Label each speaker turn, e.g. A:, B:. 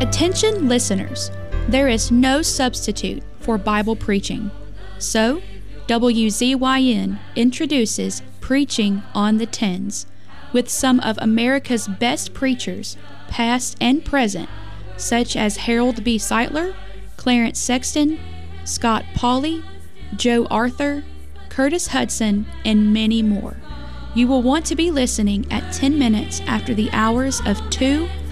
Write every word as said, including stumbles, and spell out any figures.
A: Attention listeners, there is no substitute for Bible preaching. So, W Z Y N introduces Preaching on the Tens with some of America's best preachers, past and present, such as Harold B. Sightler, Clarence Sexton, Scott Pauley, Joe Arthur, Curtis Hudson, and many more. You will want to be listening at ten minutes after the hours of two